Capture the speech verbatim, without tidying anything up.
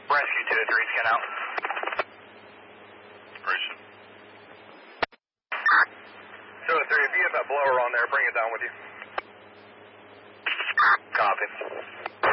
Rescue two oh three, scan out. Operation. two oh three, if you have that blower on there, bring it down with you. Copy.